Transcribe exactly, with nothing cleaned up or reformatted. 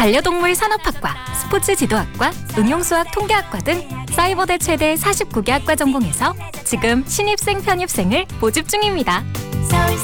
반려동물 산업학과, 스포츠 지도학과, 응용수학 통계학과 등 사이버대 최대 사십구 개 학과 전공에서 지금 신입생 편입생을 모집 중입니다.